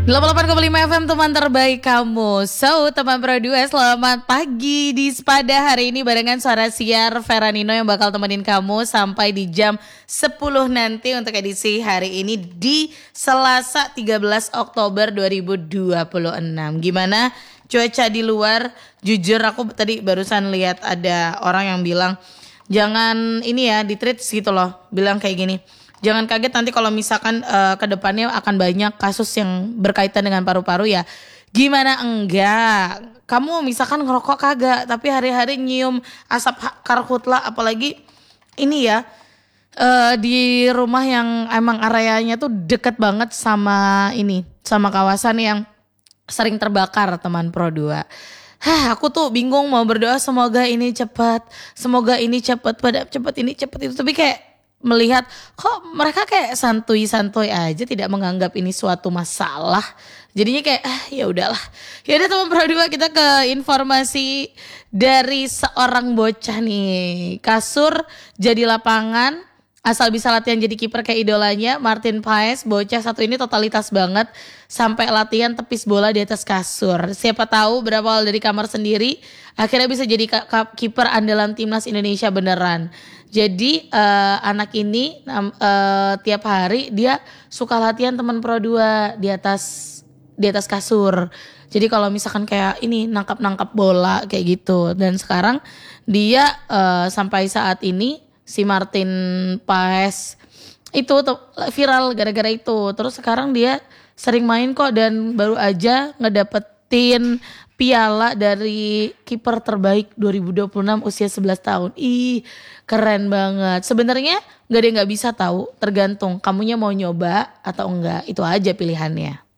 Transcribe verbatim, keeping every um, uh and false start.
delapan puluh delapan koma lima F M teman terbaik kamu. So teman Pro dua selamat pagi di Spada hari ini barengan suara siar Veranino yang bakal temenin kamu sampai di jam sepuluh nanti untuk edisi hari ini di Selasa tiga belas Oktober dua ribu dua puluh enam. Gimana cuaca di luar? Jujur aku tadi barusan lihat ada orang yang bilang jangan ini ya di tweet gitu loh, bilang kayak gini. Jangan kaget nanti kalau misalkan uh, ke depannya akan banyak kasus yang berkaitan dengan paru-paru ya. Gimana enggak? Kamu misalkan ngerokok kagak, tapi hari-hari nyium asap karhutla, apalagi ini ya uh, di rumah yang emang areanya tuh deket banget sama ini, sama kawasan yang sering terbakar teman Pro dua. Hah, aku tuh bingung mau berdoa semoga ini cepat, semoga ini cepat, pada cepat ini cepat itu, tapi kayak melihat kok mereka kayak santuy-santuy aja, tidak menganggap ini suatu masalah. Jadinya kayak ah ya udahlah. Ya udah teman Pro dua, kita ke informasi dari seorang bocah nih. Kasur jadi lapangan, asal bisa latihan jadi kiper kayak idolanya. Martin Paes, bocah satu ini totalitas banget sampai latihan tepis bola di atas kasur. Siapa tahu berawal dari kamar sendiri akhirnya bisa jadi kiper andalan timnas Indonesia beneran. Jadi uh, anak ini uh, tiap hari dia suka latihan teman Pro dua di atas di atas kasur. Jadi kalau misalkan kayak ini nangkap-nangkap bola kayak gitu. Dan sekarang dia uh, sampai saat ini si Martin Paes itu tuh viral gara-gara itu. Terus sekarang dia sering main kok dan baru aja ngedapetin piala dari kiper terbaik dua ribu dua puluh enam usia sebelas tahun. Ih, keren banget. Sebenarnya gak ada yang gak bisa tahu, tergantung kamunya mau nyoba atau enggak. Itu aja pilihannya.